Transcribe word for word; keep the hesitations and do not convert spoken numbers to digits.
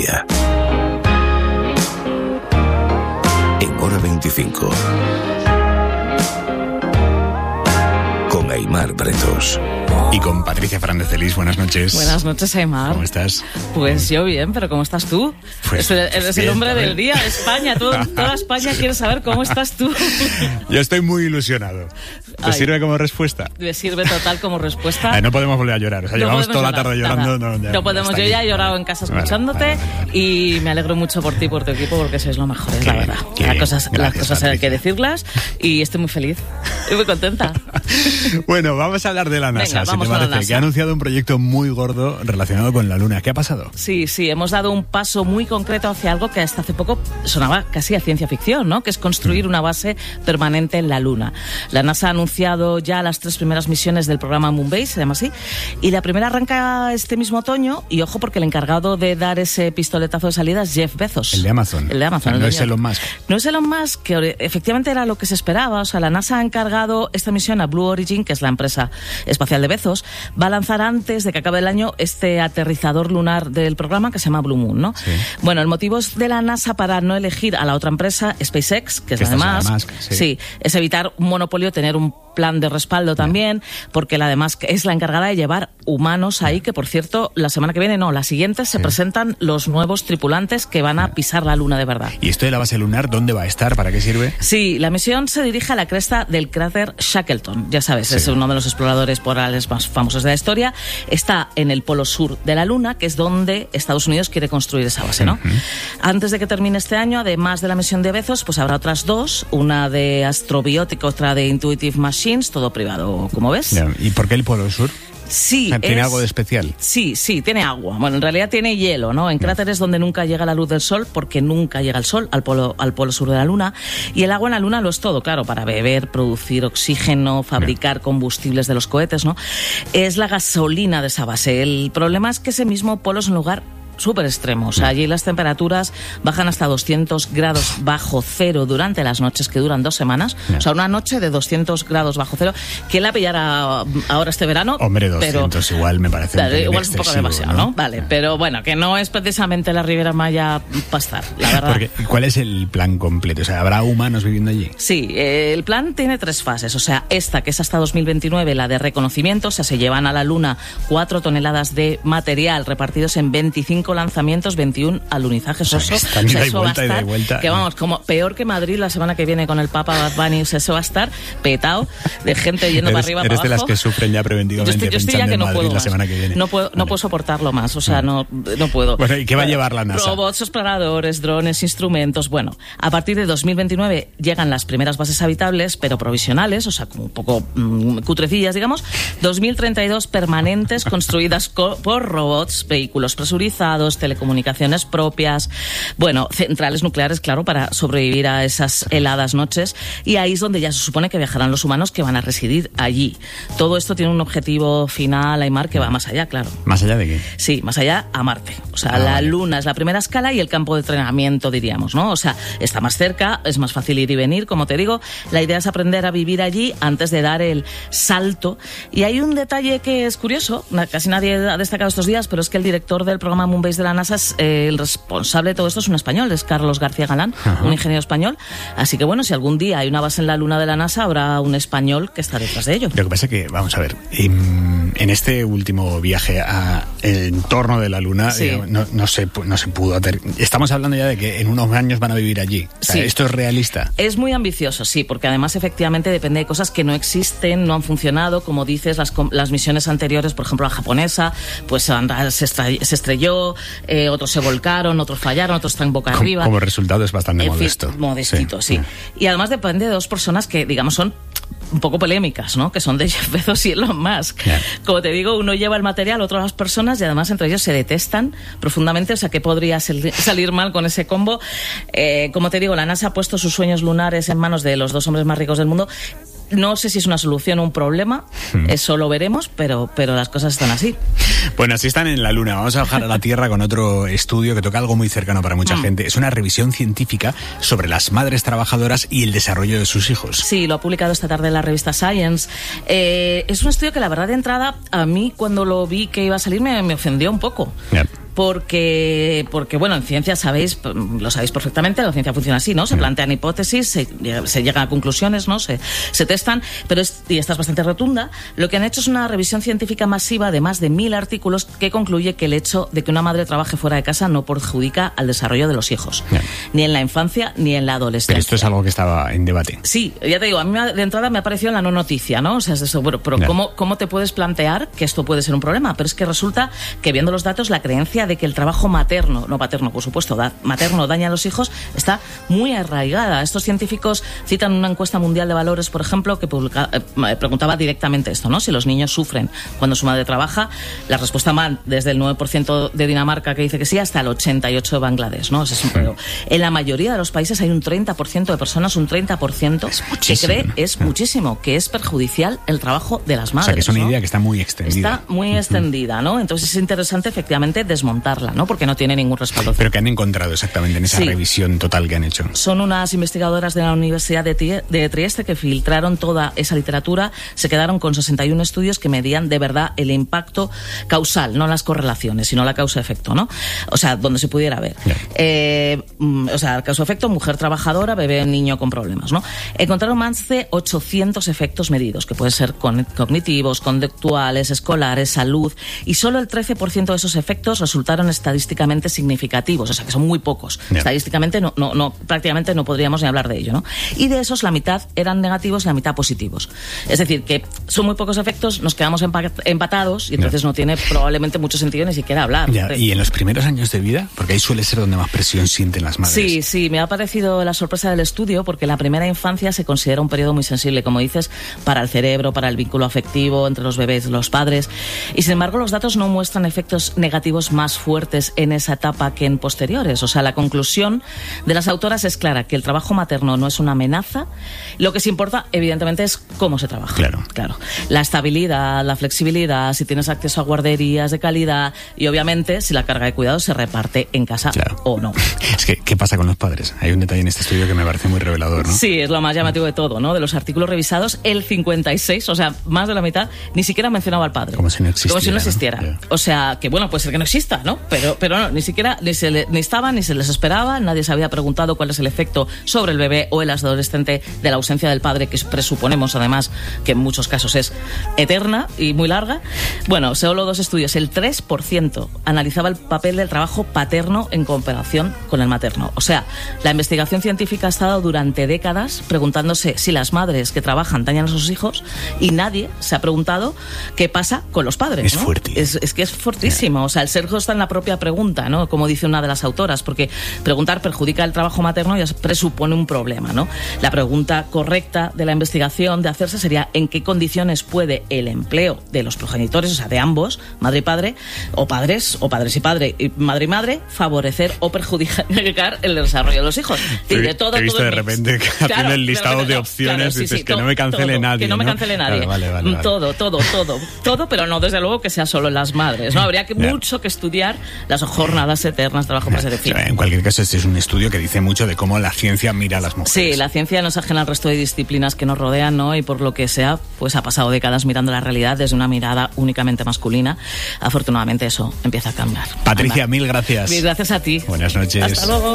En Hora veinticinco. Con Aimar Bretos. Y con Patricia Fernández de Lis. Buenas noches. Buenas noches, Aimar. ¿Cómo estás? Pues yo bien, pero ¿cómo estás tú? Pues eres eres bien, el hombre también. del día, España. Todo, toda España quiere saber cómo estás tú. Yo estoy muy ilusionado. ¿Te Ay. sirve como respuesta? Me sirve total como respuesta. Ay, no podemos volver a llorar. O sea, No llevamos podemos toda la tarde llorar, llorando. nada. No, ya, No podemos. hasta Yo aquí. ya he llorado en casa Vale, escuchándote vale, vale, vale. y me alegro mucho por ti y por tu equipo porque sois lo mejor, Qué la bien, verdad. qué Las bien. cosas, las Gracias, cosas hay que Patricia. decirlas y estoy muy feliz. Estoy muy contenta. Bueno, vamos a hablar de la NASA, Venga, si vamos te con la parece, NASA. que ha anunciado un proyecto muy gordo relacionado con la Luna. ¿Qué ha pasado? Sí, sí, hemos dado un paso muy concreto hacia algo que hasta hace poco sonaba casi a ciencia ficción, ¿no? Que es construir una base permanente en la Luna. La NASA ha anunciado ya las tres primeras misiones del programa Moonbase, se llama así, y la primera arranca este mismo otoño, y ojo porque el encargado de dar ese pistoletazo de salida es Jeff Bezos. El de Amazon. El de Amazon. O sea, el no es dueño. Elon Musk. No es Elon Musk, que efectivamente era lo que se esperaba. O sea, la NASA ha encargado esta misión a Blue Origin, que es la empresa espacial de Bezos. Va a lanzar antes de que acabe el año este aterrizador lunar del programa que se llama Blue Moon, ¿no? Sí. Bueno, el motivo es de la NASA para no elegir a la otra empresa, SpaceX, que es Que la de esta es la Musk. de Musk, sí. Sí, es evitar un monopolio, tener un plan de respaldo también, porque la de Musk es la encargada de llevar humanos ahí, que por cierto, la semana que viene, no, la siguiente, se Sí. presentan los nuevos tripulantes que van a pisar la Luna de verdad. ¿Y esto de la base lunar, dónde va a estar? ¿Para qué sirve? Sí, la misión se dirige a la cresta del cráter Shackleton. Ya sabes, Sí. es uno de los exploradores polares más famosos de la historia. Está en el polo sur de la Luna, que es donde Estados Unidos quiere construir esa base, ¿no? Uh-huh. Antes de que termine este año, además de la misión de Bezos, pues habrá otras dos, una de Astrobiótica, otra de Intuitive Machines, todo privado, como ves. Ya, ¿y por qué el Polo Sur? Sí, O sea, ¿tiene es- algo de especial? Sí, sí, tiene agua. Bueno, en realidad tiene hielo, ¿no? En cráteres donde nunca llega la luz del sol, porque nunca llega el sol al polo, al polo sur de la Luna. Y el agua en la Luna lo es todo, claro, para beber, producir oxígeno, fabricar combustibles de los cohetes, ¿no? Es la gasolina de esa base. El problema es que ese mismo polo es un lugar súper extremo. O sea, allí las temperaturas bajan hasta doscientos grados bajo cero durante las noches, que duran dos semanas. Ya. O sea, una noche de doscientos grados bajo cero. ¿Quién la pillara ahora este verano? Hombre, Pero- doscientos igual me parece Claro, un pelín igual es un poco excesivo, demasiado, ¿no? Vale, pero bueno, que no es precisamente la Riviera Maya para estar, la verdad. Porque, ¿cuál es el plan completo? O sea, ¿habrá humanos viviendo allí? Sí, eh, el plan tiene tres fases. O sea, esta, que es hasta dos mil veintinueve, la de reconocimiento. O sea, se llevan a la Luna cuatro toneladas de material repartidos en veinticinco lanzamientos, veintiún alunizajes. O sea, que oso. están O sea, ida y eso va a vuelta, ida y estar, vuelta. que vamos, como peor que Madrid la semana que viene con el Papa Bad Bunny. O sea, eso va a estar petado de gente yendo para Eres, arriba, eres para de las abajo. que sufren ya Yo preventivamente estoy, yo estoy pensando ya que en no Madrid puedo la más. semana que viene. No puedo, no Vale. puedo soportarlo más. O sea, no, no puedo. Bueno, ¿y qué va a llevar la NASA? Robots exploradores, drones, instrumentos. Bueno, a partir de dos mil veintinueve llegan las primeras bases habitables, pero provisionales, o sea, como un poco mmm, cutrecillas, digamos. dos mil treinta y dos permanentes, construidas co- por robots, vehículos presurizados, telecomunicaciones propias, bueno, centrales nucleares, claro, para sobrevivir a esas heladas noches. Y ahí es donde ya se supone que viajarán los humanos que van a residir allí. Todo esto tiene un objetivo final, Aimar, que va más allá, claro. ¿Más allá de qué? Sí, más allá a Marte. O sea, Ah, la vale. Luna es la primera escala y el campo de entrenamiento, diríamos, ¿no? O sea, está más cerca, es más fácil ir y venir, como te digo. La idea es aprender a vivir allí antes de dar el salto. Y hay un detalle que es curioso, na- casi nadie ha destacado estos días, pero es que el director del programa Moonbase de la NASA, es, eh, el responsable de todo esto es un español, es Carlos García Galán, Ajá. un ingeniero español. Así que bueno, si algún día hay una base en la Luna de la NASA, habrá un español que está detrás de ello. Lo que pasa es que, vamos a ver, en, en este último viaje a el entorno de la Luna, Sí. digamos, no, no, se, pu- no se pudo hacer. Estamos hablando ya de que en unos años van a vivir allí. O sea, Sí. ¿esto es realista? Es muy ambicioso, sí, porque además efectivamente depende de cosas que no existen, no han funcionado. Como dices, las, com- las misiones anteriores, por ejemplo la japonesa, pues han- se, estra- se estrelló, eh, otros se volcaron, otros fallaron, otros están boca Como, arriba. como resultado es bastante En fin, modesto. modestito, sí. Y además depende de dos personas que, digamos, son un poco polémicas, ¿no? Que son de Jeff Bezos y Elon Musk. Claro. Como te digo, uno lleva el material, otro las personas, y además entre ellos se detestan profundamente. O sea, ¿qué podría sal- salir mal con ese combo? Eh, como te digo, la NASA ha puesto sus sueños lunares en manos de los dos hombres más ricos del mundo. No sé si es una solución o un problema, eso lo veremos, pero, pero las cosas están así. Bueno, así están en la Luna. Vamos a bajar a la Tierra con otro estudio que toca algo muy cercano para mucha Mm. gente. Es una revisión científica sobre las madres trabajadoras y el desarrollo de sus hijos. Sí, lo ha publicado esta tarde la revista Science. Eh, es un estudio que la verdad de entrada a mí cuando lo vi que iba a salir me, me ofendió un poco. Ya. porque, porque bueno, en ciencia sabéis, lo sabéis perfectamente, la ciencia funciona así, ¿no? Se plantean hipótesis, se, se llegan a conclusiones, ¿no? Se, se testan, pero es, y esta es bastante rotunda. Lo que han hecho es una revisión científica masiva de más de mil artículos que concluye que el hecho de que una madre trabaje fuera de casa no perjudica al desarrollo de los hijos, yeah. ni en la infancia ni en la adolescencia. Pero esto es algo que estaba en debate. Sí, ya te digo, a mí de entrada me ha parecido en la no noticia, ¿no? O sea, es eso, pero, pero yeah. ¿cómo, ¿cómo te puedes plantear que esto puede ser un problema? Pero es que resulta que viendo los datos, la creencia de que el trabajo materno, no paterno, por supuesto, da, materno daña a los hijos, está muy arraigada. Estos científicos citan una encuesta mundial de valores, por ejemplo, que publica, eh, preguntaba directamente esto, ¿no? Si los niños sufren cuando su madre trabaja. La respuesta va desde el nueve por ciento de Dinamarca, que dice que sí, hasta el ochenta y ocho por ciento de Bangladesh, ¿no? Ese es un pedo. En la mayoría de los países hay un treinta por ciento de personas, un treinta por ciento que cree, es muchísimo, que es perjudicial el trabajo de las madres. O sea, que es una ¿no? idea que está muy extendida. Está muy extendida, ¿no? Entonces es interesante, efectivamente, desmontarla, ¿no? Porque no tiene ningún respaldo. Pero ¿qué han encontrado exactamente en esa sí. revisión total que han hecho? Son unas investigadoras de la Universidad de, Tie- de Trieste que filtraron toda esa literatura, se quedaron con sesenta y uno estudios que medían de verdad el impacto causal, no las correlaciones, sino la causa-efecto, ¿no? O sea, donde se pudiera ver. Yeah. Eh, o sea, causa-efecto, mujer trabajadora, bebé, niño con problemas, ¿no? Encontraron más de ochocientos efectos medidos, que pueden ser cognitivos, conductuales, escolares, salud, y solo el trece por ciento de esos efectos resultaron estadísticamente significativos, o sea, que son muy pocos. Yeah. Estadísticamente, no, no, no, prácticamente no podríamos ni hablar de ello, ¿no? Y de esos, la mitad eran negativos y la mitad positivos. Es decir, que son muy pocos efectos, nos quedamos empatados y entonces yeah. no tiene probablemente mucho sentido ni siquiera hablar. Yeah. ¿Y en los primeros años de vida? Porque ahí suele ser donde más presión sienten las madres. Sí, sí, me ha parecido la sorpresa del estudio, porque la primera infancia se considera un periodo muy sensible, como dices, para el cerebro, para el vínculo afectivo entre los bebés y los padres. Y sin embargo, los datos no muestran efectos negativos más fuertes en esa etapa que en posteriores. O sea, la conclusión de las autoras es clara, que el trabajo materno no es una amenaza. Lo que sí importa, evidentemente, es cómo se trabaja. Claro. Claro. La estabilidad, la flexibilidad, si tienes acceso a guarderías de calidad y, obviamente, si la carga de cuidados se reparte en casa claro. o no. Es que, ¿qué pasa con los padres? Hay un detalle en este estudio que me parece muy revelador, ¿no? Sí, es lo más llamativo de todo, ¿no? De los artículos revisados, el cincuenta y seis, o sea, más de la mitad, ni siquiera mencionaba al padre. Como si no existiera. Como si no existiera. ¿no? O sea, que bueno, puede ser que no exista, ¿no? Pero, pero no, ni siquiera, ni se le, ni estaba, ni se les esperaba, nadie se había preguntado cuál es el efecto sobre el bebé o el adolescente de la ausencia del padre, que presuponemos, además, que en muchos casos es eterna y muy larga. Bueno, solo dos estudios, el tres por ciento analizaba el papel del trabajo paterno en comparación con el materno. O sea, la investigación científica ha estado durante décadas preguntándose si las madres que trabajan dañan a sus hijos, y nadie se ha preguntado qué pasa con los padres. Es ¿no? fuerte. Es, es que es fortísimo. O sea, el sesgo está en la propia pregunta, ¿no? Como dice una de las autoras, porque preguntar perjudica el trabajo materno ya presupone un problema, ¿no? La pregunta correcta de la investigación de hacerse sería ¿en qué condiciones puede el empleo de los progenitores, o sea, de ambos, madre y padre, o padres, o padres y padre, y madre y madre, favorecer o perjudicar el desarrollo de los hijos? Te, de todo, te he visto todo de repente que haciendo claro, el listado de, repente, de opciones claro, sí, dices sí, que todo, no me cancele todo, nadie. Que no, ¿no? me cancele nadie. Claro, vale, vale, vale. Todo, todo, todo, todo, pero no, desde luego, que sea solo las madres, ¿no? Habría que yeah. mucho que estudiar las jornadas eternas, trabajo yeah. para ser En cualquier caso, este es un estudio que dice mucho de cómo la ciencia mira a las mujeres. Sí, la ciencia no es ajena al resto de disciplinas que nos rodean, ¿no? Y por lo que sea, pues ha pasado décadas mirando la realidad desde una mirada únicamente masculina. Afortunadamente eso empieza a cambiar. Patricia, mil gracias. Mil gracias a ti. Buenas noches. Hasta luego.